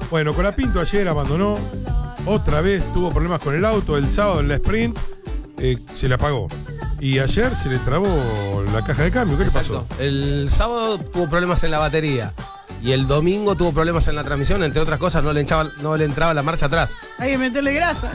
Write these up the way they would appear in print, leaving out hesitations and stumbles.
Bueno, Colapinto ayer abandonó. Otra vez tuvo problemas con el auto. El sábado en la sprint se le apagó. Y ayer se le trabó la caja de cambio. ¿Qué Exacto. le pasó? El sábado tuvo problemas en la batería. Y el domingo tuvo problemas en la transmisión. Entre otras cosas, no le entraba la marcha atrás. Hay que meterle grasa.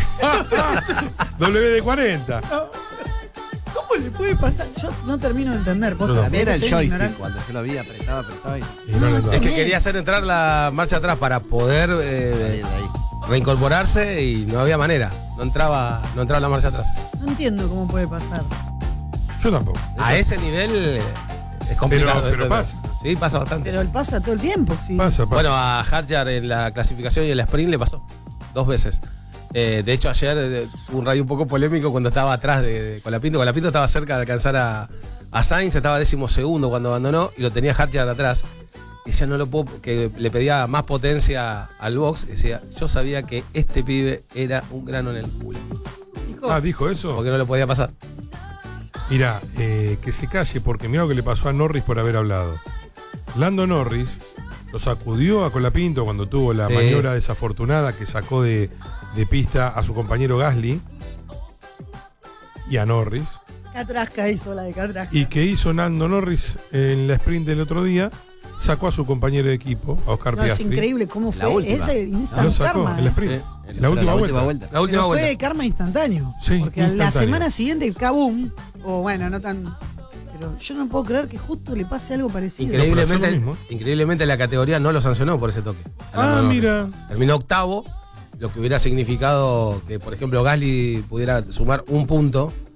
WD-40. ¿Cómo le puede pasar? Yo no termino de entender. Era el Soy joystick ignorante. cuando yo lo vi, apretaba y Y no le entraba. Es que quería hacer entrar la marcha atrás para poder ahí. reincorporarse y no había manera. No entraba la marcha atrás. No entiendo cómo puede pasar. Yo tampoco. A ese nivel es complicado. Pero pasa. Sí, pasa bastante. Pero él pasa todo el tiempo, sí. Pasa. Bueno, a Hadjar en la clasificación y el sprint le pasó 2 veces. De hecho, ayer hubo un radio un poco polémico cuando estaba atrás de Colapinto. Colapinto estaba cerca de alcanzar a Sainz, estaba 12º cuando abandonó y lo tenía Hadjar atrás. Y decía, no lo puedo, que le pedía más potencia al box. Y decía, yo sabía que este pibe era un grano en el culo. ¿Dijo eso? Porque no lo podía pasar. Mirá, que se calle porque mirá lo que le pasó a Norris por haber hablado. Lando Norris lo sacudió a Colapinto cuando tuvo la maniobra desafortunada que sacó de pista a su compañero Gasly y a Norris. Catrasca hizo la de Catrasca. ¿Y qué hizo Lando Norris en la sprint del otro día? Sacó a su compañero de equipo, a Oscar No, es Piastri. increíble cómo fue última. ese Lo instant sacó karma. en la sprint. La última vuelta. La última Pero vuelta. fue karma instantáneo. Sí, porque a la instantáneo. semana siguiente, kaboom. O bueno, no tan. Pero yo no puedo creer que justo le pase algo parecido. Pero hacer lo mismo. Increíblemente la categoría no lo sancionó por ese toque. Ah, mira. Terminó octavo, lo que hubiera significado que, por ejemplo, Gasly pudiera sumar un punto